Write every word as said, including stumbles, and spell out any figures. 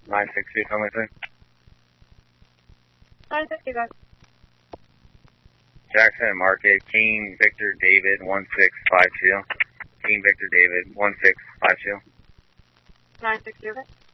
nine six two, tell me thing. nine six two, guys. Jackson and Market, King Victor David, one six five two. King Victor David, one six five two. nine six two, guys.